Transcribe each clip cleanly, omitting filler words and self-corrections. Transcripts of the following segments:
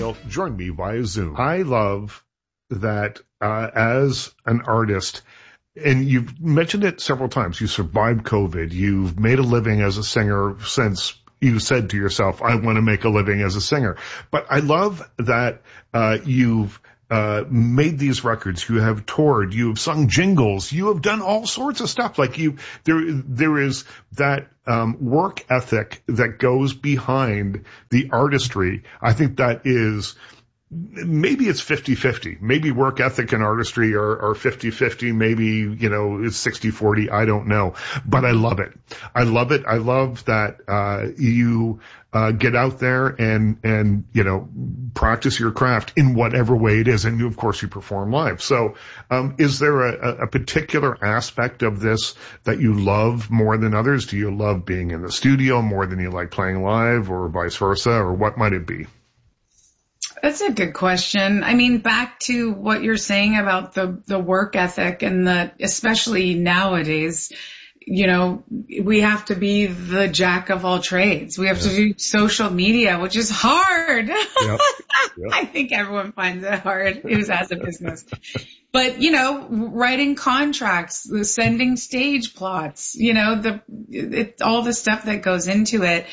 McNeil joined me via Zoom. I love that as an artist, and you've mentioned it several times, you survived COVID. You've made a living as a singer since you said to yourself, I want to make a living as a singer. But I love that you've made these records, you have toured, you have sung jingles, you have done all sorts of stuff. Like there is that work ethic that goes behind the artistry. I think that is, maybe it's 50-50. Maybe work ethic and artistry are 50-50. Maybe, it's 60-40. I don't know. But I love it. I love it. I love that you get out there and practice your craft in whatever way it is. And of course you perform live. So is there a particular aspect of this that you love more than others? Do you love being in the studio more than you like playing live, or vice versa, or what might it be? That's a good question. I mean, back to what you're saying about the work ethic, and especially nowadays, we have to be the jack of all trades. We have to do social media, which is hard. Yep. I think everyone finds it hard who has a business. But, writing contracts, sending stage plots, all the stuff that goes into it.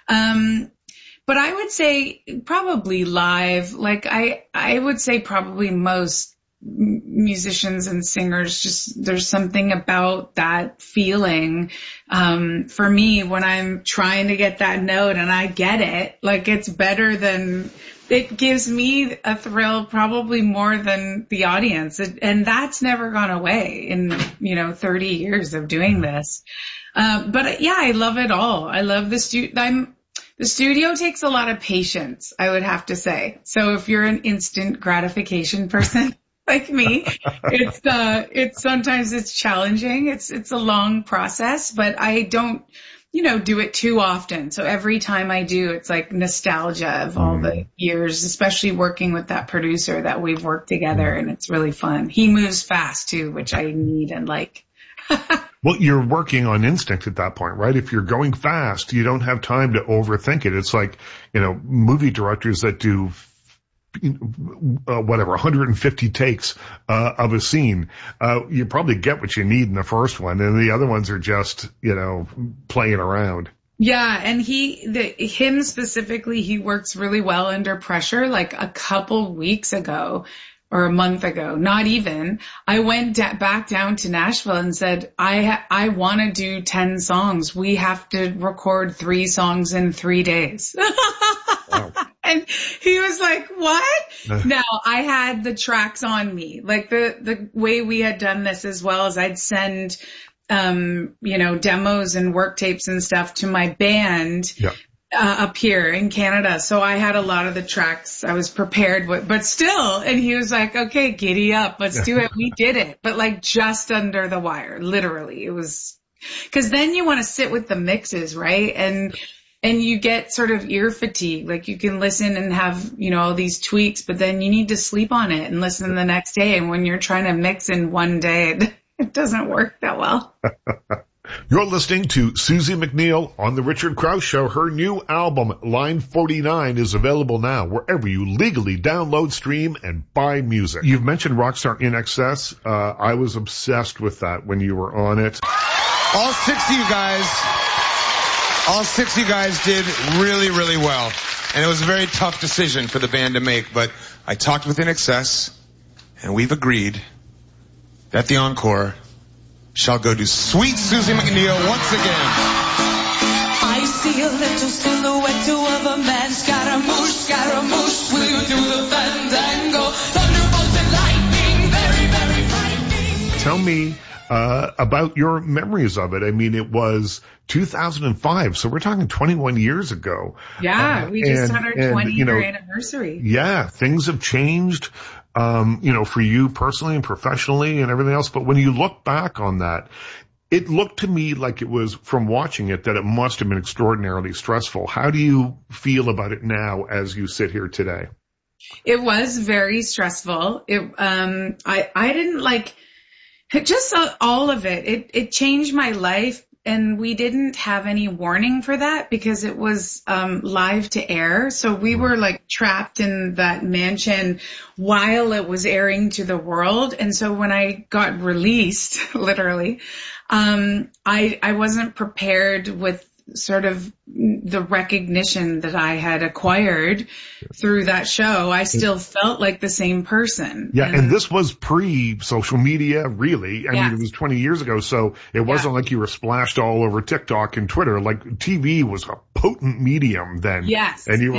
But I would say probably live, like I would say probably most musicians and singers, just there's something about that feeling. For me, when I'm trying to get that note and I get it, like it's better than, it gives me a thrill probably more than the audience. And that's never gone away in, 30 years of doing this. But yeah, I love it all. I love the studio takes a lot of patience, I would have to say. So if you're an instant gratification person like me, it's sometimes it's challenging. It's a long process, but I don't, do it too often. So every time I do, it's like nostalgia of all the years, especially working with that producer that we've worked together, and it's really fun. He moves fast too, which I need and like. Well, you're working on instinct at that point, right? If you're going fast, you don't have time to overthink it. It's like, movie directors that do, 150 takes, of a scene. You probably get what you need in the first one, and the other ones are just, playing around. Yeah, and him specifically, he works really well under pressure. Like a couple weeks ago, or a month ago, not even, I went back down to Nashville and said, I want to do 10 songs. We have to record 3 songs in 3 days. Wow. And he was like, what? Now I had the tracks on me. Like the way we had done this as well as I'd send, demos and work tapes and stuff to my band. Yeah. Up here in Canada. So I had a lot of the tracks I was prepared with, but still, and he was like, okay, giddy up, let's do it. We did it, but like just under the wire, literally. It was, cause then you want to sit with the mixes, right? And you get sort of ear fatigue. Like you can listen and have, all these tweaks, but then you need to sleep on it and listen the next day. And when you're trying to mix in one day, it doesn't work that well. You're listening to Susie McNeil on The Richard Krause Show. Her new album, Line 49, is available now wherever you legally download, stream, and buy music. You've mentioned Rockstar In Excess. I was obsessed with that when you were on it. All six of you guys did really, really well. And it was a very tough decision for the band to make, but I talked with In Excess, and we've agreed that the encore shall go to Sweet Susie McNeil once again. I see a little silhouette of a man, Scaramouche, Scaramouche, will you do the fandango? Thunderbolts and lightning, very, very frightening. Tell me about your memories of it. I mean, it was 2005, so we're talking 21 years ago. Yeah, we just had our 20-year anniversary. Yeah, things have changed. For you personally and professionally and everything else. But when you look back on that, it looked to me like it was, from watching it, that it must have been extraordinarily stressful. How do you feel about it now as you sit here today? It was very stressful. I didn't like just all of it. It changed my life and we didn't have any warning for that because it was live to air. So we were like trapped in that mansion while it was airing to the world. And so when I got released, literally, I wasn't prepared with sort of the recognition that I had acquired through that show. I still felt like the same person. Yeah, and this was pre-social media, really. I mean, it was 20 years ago, so it wasn't like you were splashed all over TikTok and Twitter. Like, TV was a potent medium then. Yes. And you were